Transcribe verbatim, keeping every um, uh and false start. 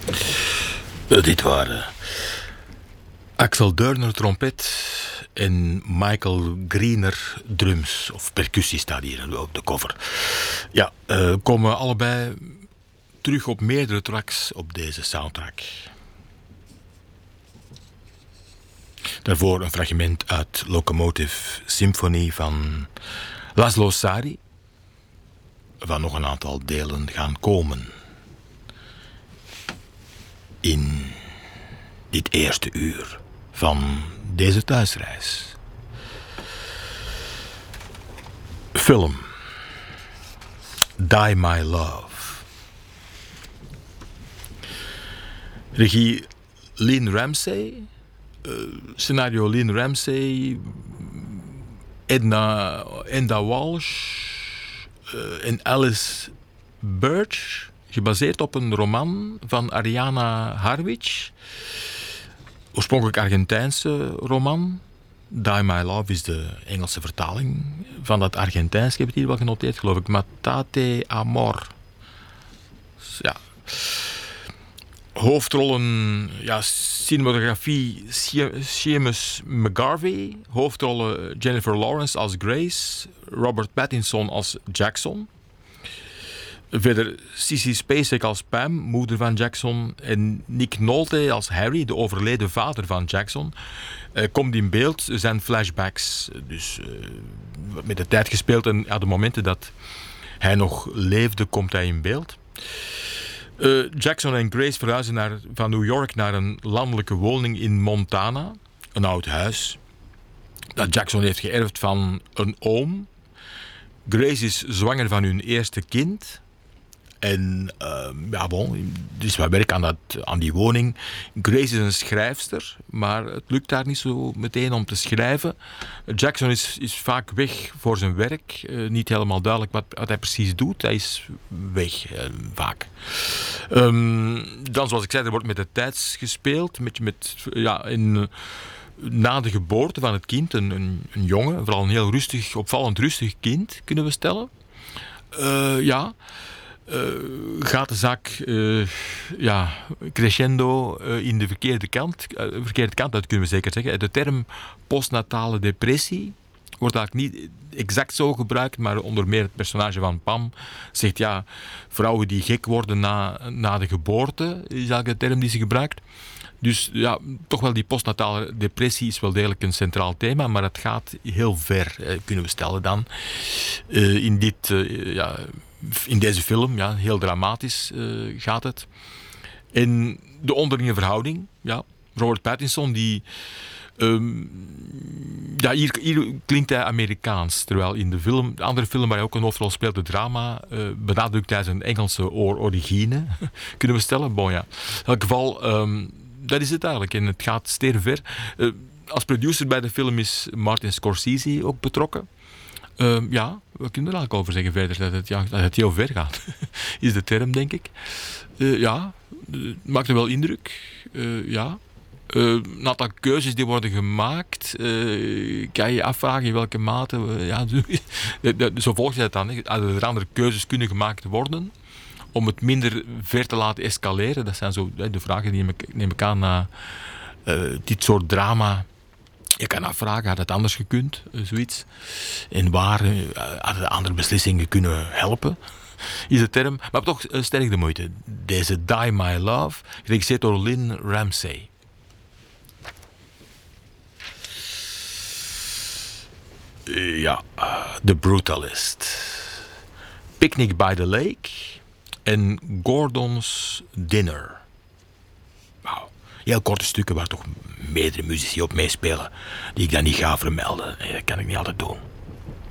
Uh, dit waren Axel Deurner trompet en Michael Greener drums of percussie staat hier op de cover. Ja, uh, komen allebei terug op meerdere tracks op deze soundtrack. Daarvoor een fragment uit Locomotive Symphony van Laszlo Sari, waar nog een aantal delen gaan komen in dit eerste uur van deze thuisreis. Film Die My Love. Regie Lynn Ramsay. Uh, scenario Lynn Ramsay. Edna, Enda Walsh uh, en Alice Birch. Gebaseerd op een roman van Ariana Harwich. Oorspronkelijk Argentijnse roman. Die My Love is de Engelse vertaling van dat Argentijns. Ik heb het hier wel genoteerd, geloof ik. Matate Amor. Ja. Hoofdrollen, ja, cinematografie Seamus McGarvey. Hoofdrollen Jennifer Lawrence als Grace. Robert Pattinson als Jackson. Verder Sissy Spacek als Pam, moeder van Jackson. En Nick Nolte als Harry, de overleden vader van Jackson. Uh, komt in beeld, er zijn flashbacks. Dus uh, met de tijd gespeeld. En ja, de momenten dat hij nog leefde, komt hij in beeld. Uh, Jackson en Grace verhuizen naar, van New York naar een landelijke woning in Montana. Een oud huis. Dat Jackson heeft geërfd van een oom. Grace is zwanger van hun eerste kind. En uh, ja, bon, er is wat werk aan, dat, aan die woning. Grace is een schrijfster, maar het lukt daar niet zo meteen om te schrijven. Jackson is, is vaak weg voor zijn werk. Uh, niet helemaal duidelijk wat, wat hij precies doet. Hij is weg, uh, vaak. Um, dan, zoals ik zei, er wordt met de tijd gespeeld. Met, met, ja, in, na de geboorte van het kind, een, een, een jongen, vooral een heel rustig, opvallend rustig kind, kunnen we stellen. Uh, ja... Uh, gaat de zaak uh, ja, crescendo uh, in de verkeerde kant, uh, verkeerde kant, dat kunnen we zeker zeggen. De term postnatale depressie wordt eigenlijk niet exact zo gebruikt, maar onder meer het personage van Pam zegt ja, vrouwen die gek worden na, na de geboorte, is eigenlijk de term die ze gebruikt. Dus ja, toch wel die postnatale depressie is wel degelijk een centraal thema, maar het gaat heel ver, eh, kunnen we stellen dan. Uh, in, dit, uh, ja, in deze film, ja, heel dramatisch uh, gaat het. En de onderlinge verhouding, ja, Robert Pattinson, die... Um, ja, hier, hier klinkt hij Amerikaans, terwijl in de film, de andere film waar hij ook een hoofdrol speelt, de drama, uh, benadrukt hij zijn Engelse origine, kunnen we stellen. Bon, ja. In elk geval... Um, Dat is het eigenlijk en het gaat sterven. Uh, als producer bij de film is Martin Scorsese ook betrokken. Uh, ja, we kunnen er eigenlijk over zeggen verder dat het, ja, dat het heel ver gaat. Is de term, denk ik. Uh, ja, uh, maakt er wel indruk. Uh, ja. Uh, een aantal keuzes die worden gemaakt, uh, kan je afvragen in welke mate... Uh, ja, zo volgt je dat dan. Hè. Er andere keuzes kunnen gemaakt worden om het minder ver te laten escaleren. Dat zijn zo de vragen die neem ik aan na uh, dit soort drama. Je kan afvragen, had het anders gekund? Uh, zoiets. En waar uh, hadden andere beslissingen kunnen helpen? Is de term. Maar toch uh, sterk de moeite. Deze Die My Love, geregisseerd door Lynn Ramsay. Uh, ja, uh, The Brutalist. Picnic by the Lake. En Gordon's Dinner. Wauw. Heel korte stukken waar toch meerdere muzici op meespelen. Die ik dan niet ga vermelden. Dat kan ik niet altijd doen.